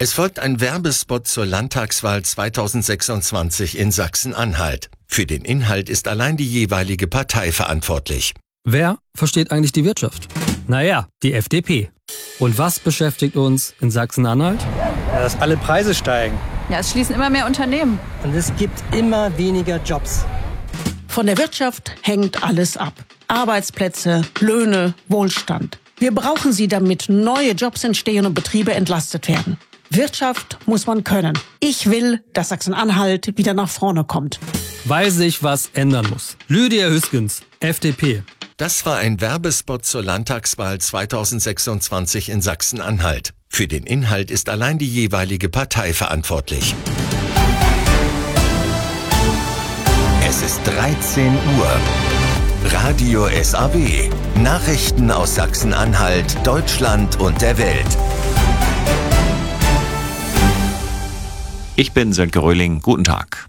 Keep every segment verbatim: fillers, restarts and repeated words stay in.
Es folgt ein Werbespot zur Landtagswahl zweitausendsechsundzwanzig in Sachsen-Anhalt. Für den Inhalt ist allein die jeweilige Partei verantwortlich. Wer versteht eigentlich die Wirtschaft? Naja, die F D P. Und was beschäftigt uns in Sachsen-Anhalt? Ja, dass alle Preise steigen. Ja, es schließen immer mehr Unternehmen. Und es gibt immer weniger Jobs. Von der Wirtschaft hängt alles ab. Arbeitsplätze, Löhne, Wohlstand. Wir brauchen sie, damit neue Jobs entstehen und Betriebe entlastet werden. Wirtschaft muss man können. Ich will, dass Sachsen-Anhalt wieder nach vorne kommt. Weil sich was ändern muss. Lydia Hüskens, F D P. Das war ein Werbespot zur Landtagswahl zweitausendsechsundzwanzig in Sachsen-Anhalt. Für den Inhalt ist allein die jeweilige Partei verantwortlich. Es ist dreizehn Uhr. Radio S A W. Nachrichten aus Sachsen-Anhalt, Deutschland und der Welt. Ich bin Sönke Röhling. Guten Tag.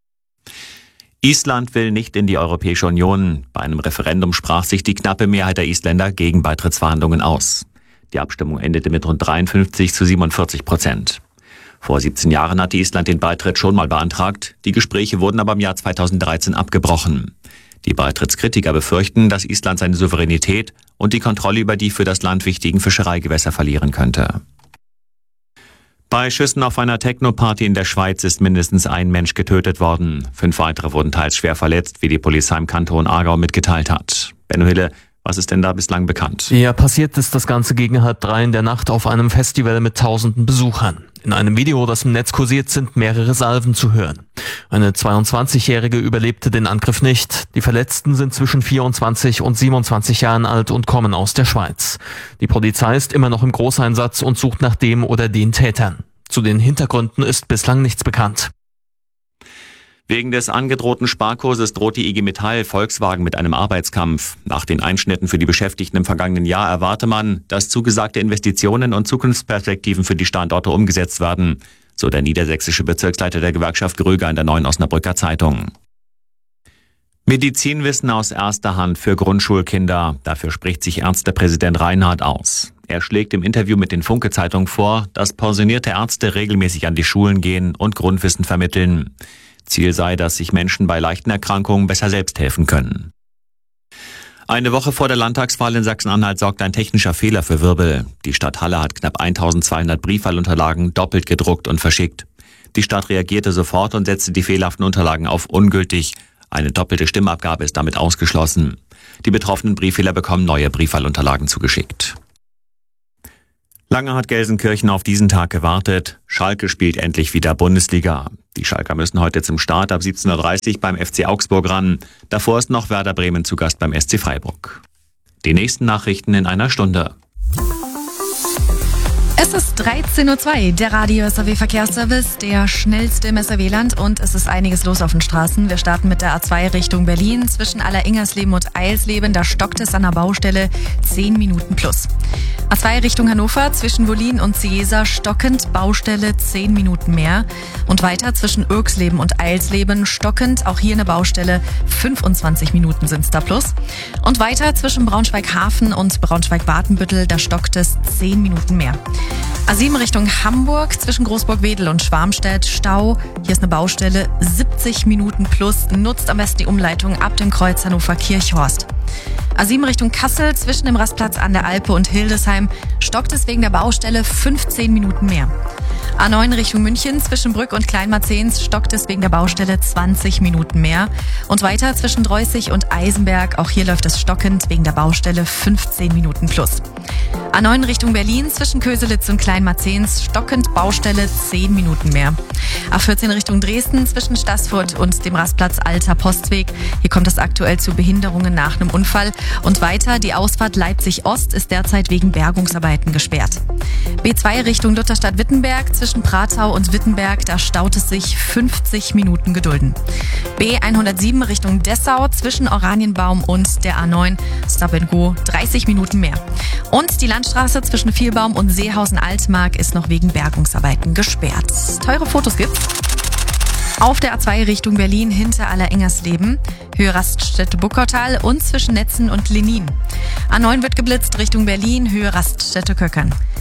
Island will nicht in die Europäische Union. Bei einem Referendum sprach sich die knappe Mehrheit der Isländer gegen Beitrittsverhandlungen aus. Die Abstimmung endete mit rund dreiundfünfzig zu siebenundvierzig Prozent. Vor siebzehn Jahren hatte Island den Beitritt schon mal beantragt. Die Gespräche wurden aber im Jahr zweitausenddreizehn abgebrochen. Die Beitrittskritiker befürchten, dass Island seine Souveränität und die Kontrolle über die für das Land wichtigen Fischereigewässer verlieren könnte. Bei Schüssen auf einer Techno-Party in der Schweiz ist mindestens ein Mensch getötet worden. Fünf weitere wurden teils schwer verletzt, wie die Polizei im Kanton Aargau mitgeteilt hat. Benno Hille, was ist denn da bislang bekannt? Ja, passiert ist das Ganze gegen halb drei in der Nacht auf einem Festival mit tausenden Besuchern. In einem Video, das im Netz kursiert, sind mehrere Salven zu hören. Eine zweiundzwanzigjährige überlebte den Angriff nicht. Die Verletzten sind zwischen vierundzwanzig und siebenundzwanzig Jahren alt und kommen aus der Schweiz. Die Polizei ist immer noch im Großeinsatz und sucht nach dem oder den Tätern. Zu den Hintergründen ist bislang nichts bekannt. Wegen des angedrohten Sparkurses droht die I G Metall Volkswagen mit einem Arbeitskampf. Nach den Einschnitten für die Beschäftigten im vergangenen Jahr erwarte man, dass zugesagte Investitionen und Zukunftsperspektiven für die Standorte umgesetzt werden, so der niedersächsische Bezirksleiter der Gewerkschaft Gröger in der Neuen Osnabrücker Zeitung. Medizinwissen aus erster Hand für Grundschulkinder. Dafür spricht sich Ärztepräsident Reinhardt aus. Er schlägt im Interview mit den Funke-Zeitung vor, dass pensionierte Ärzte regelmäßig an die Schulen gehen und Grundwissen vermitteln. Ziel sei, dass sich Menschen bei leichten Erkrankungen besser selbst helfen können. Eine Woche vor der Landtagswahl in Sachsen-Anhalt sorgt ein technischer Fehler für Wirbel. Die Stadt Halle hat knapp eintausendzweihundert Briefwahlunterlagen doppelt gedruckt und verschickt. Die Stadt reagierte sofort und setzte die fehlerhaften Unterlagen auf ungültig. Eine doppelte Stimmabgabe ist damit ausgeschlossen. Die betroffenen Brieffehler bekommen neue Briefwahlunterlagen zugeschickt. Lange hat Gelsenkirchen auf diesen Tag gewartet. Schalke spielt endlich wieder Bundesliga. Die Schalker müssen heute zum Start ab siebzehn Uhr dreißig beim F C Augsburg ran. Davor ist noch Werder Bremen zu Gast beim S C Freiburg. Die nächsten Nachrichten in einer Stunde. Es ist dreizehn Uhr zwei, der Radio S A W Verkehrsservice, der schnellste im S A W-Land, und es ist einiges los auf den Straßen. Wir starten mit der A zwei Richtung Berlin. Zwischen Alleringers-Leben und Eilsleben, da stockt es an der Baustelle zehn Minuten plus. A zwei Richtung Hannover, zwischen Wollin und Ciesa stockend, Baustelle zehn Minuten mehr. Und weiter zwischen Irksleben und Eilsleben stockend, auch hier eine Baustelle, fünfundzwanzig Minuten sind's da plus. Und weiter zwischen Braunschweig-Hafen und Braunschweig-Watenbüttel, da stockt es zehn Minuten mehr. A sieben Richtung Hamburg, zwischen Großburg-Wedel und Schwarmstedt, Stau. Hier ist eine Baustelle, siebzig Minuten plus. Nutzt am besten die Umleitung ab dem Kreuz Hannover-Kirchhorst. A sieben Richtung Kassel, zwischen dem Rastplatz an der Alpe und Hildesheim, stockt es wegen der Baustelle fünfzehn Minuten mehr. A neun Richtung München, zwischen Brück und Kleinmarzens, stockt es wegen der Baustelle zwanzig Minuten mehr. Und weiter zwischen Dreußig und Eisenberg, auch hier läuft es stockend wegen der Baustelle fünfzehn Minuten plus. A neun Richtung Berlin, zwischen Köselitz und Kleinmarzens, stockend, Baustelle zehn Minuten mehr. A vierzehn Richtung Dresden, zwischen Staßfurt und dem Rastplatz Alter Postweg, hier kommt es aktuell zu Behinderungen nach einem Unfall. Und weiter, die Ausfahrt Leipzig Ost ist derzeit wegen Bergungsarbeiten gesperrt. B zwei Richtung Lutherstadt-Wittenberg, zwischen Pratau und Wittenberg, da staut es sich fünfzig Minuten gedulden. B hundertsieben Richtung Dessau, zwischen Oranienbaum und der A neun, Stop and Go, dreißig Minuten mehr. Und die Landstraße zwischen Vielbaum und Seehausen-Altmark ist noch wegen Bergungsarbeiten gesperrt. Teure Fotos gibt's. Auf der A zwei Richtung Berlin hinter Alleringers-Leben, Höhe Raststätte-Buckertal und zwischen Netzen und Lenin. A neun wird geblitzt Richtung Berlin, Höhe Raststätte-Köckern.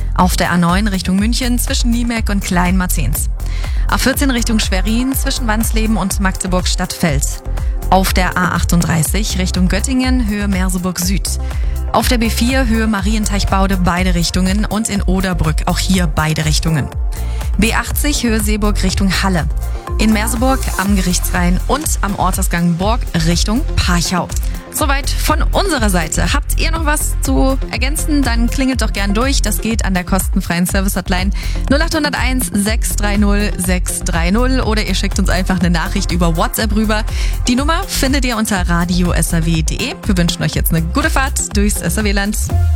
Auf der A neun Richtung München zwischen Niemek und Kleinmarzens. A vierzehn Richtung Schwerin zwischen Wansleben und Magdeburg-Stadtfeld. Auf der A achtunddreißig Richtung Göttingen, Höhe Merseburg Süd. Auf der B vier Höhe Marienteichbaude beide Richtungen und in Oderbrück auch hier beide Richtungen. B achtzig Höhe Seeburg Richtung Halle. In Merseburg am Gerichtsrhein und am Ortersgang Borg Richtung Parchau. Soweit von unserer Seite. Habt ihr noch was zu ergänzen? Dann klingelt doch gern durch. Das geht an der kostenfreien Service-Hotline null acht null eins sechs drei null sechs drei null oder ihr schickt uns einfach eine Nachricht über WhatsApp rüber. Die Nummer findet ihr unter radio s a w punkt d e. Wir wünschen euch jetzt eine gute Fahrt durchs S A W-Land.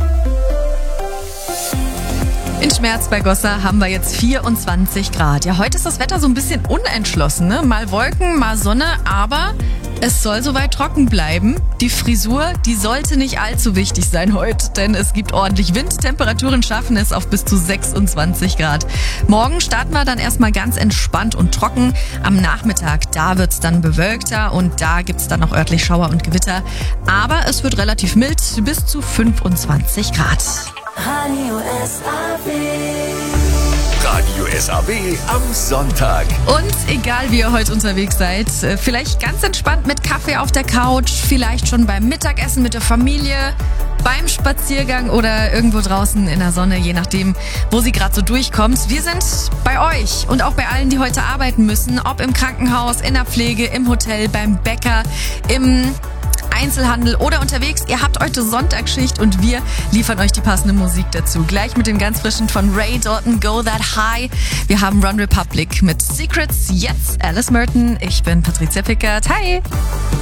In Schmerz bei Gossa haben wir jetzt vierundzwanzig Grad. Ja, heute ist das Wetter so ein bisschen unentschlossen, ne? Mal Wolken, mal Sonne, aber es soll soweit trocken bleiben. Die Frisur, die sollte nicht allzu wichtig sein heute, denn es gibt ordentlich Wind. Temperaturen schaffen es auf bis zu sechsundzwanzig Grad. Morgen starten wir dann erstmal ganz entspannt und trocken. Am Nachmittag, da wird's dann bewölkter und da gibt's dann auch örtlich Schauer und Gewitter. Aber es wird relativ mild, bis zu fünfundzwanzig Grad. Radio S A W. Radio S A W am Sonntag. Und egal wie ihr heute unterwegs seid, vielleicht ganz entspannt mit Kaffee auf der Couch, vielleicht schon beim Mittagessen mit der Familie, beim Spaziergang oder irgendwo draußen in der Sonne, je nachdem, wo sie gerade so durchkommt. Wir sind bei euch und auch bei allen, die heute arbeiten müssen, ob im Krankenhaus, in der Pflege, im Hotel, beim Bäcker, im Einzelhandel oder unterwegs. Ihr habt heute Sonntagsschicht und wir liefern euch die passende Musik dazu. Gleich mit dem ganz frischen von Ray Dalton, Go That High. Wir haben One Republic mit Secrets, jetzt Alice Merton. Ich bin Patricia Pickert. Hi!